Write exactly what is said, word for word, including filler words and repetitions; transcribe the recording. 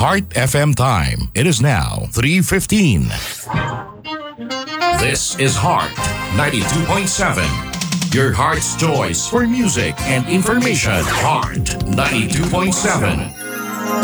Heart F M time. It is now three fifteen. This is Heart ninety-two point seven. Your heart's choice for music and information. Heart ninety-two point seven.